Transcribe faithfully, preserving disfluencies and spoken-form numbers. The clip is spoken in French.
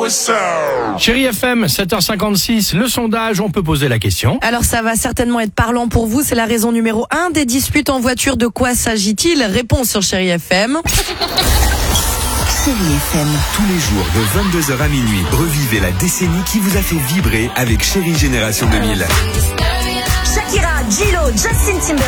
Chérie F M, sept heures cinquante-six, le sondage, on peut poser la question. Alors ça va certainement être parlant pour vous, c'est la raison numéro un des disputes en voiture. De quoi s'agit-il? Réponse sur Chérie F M. Chérie F M. Tous les jours de vingt-deux heures à minuit, revivez la décennie qui vous a fait vibrer avec Chérie Génération deux mille. Shakira, J-Lo, Justin Timberlake.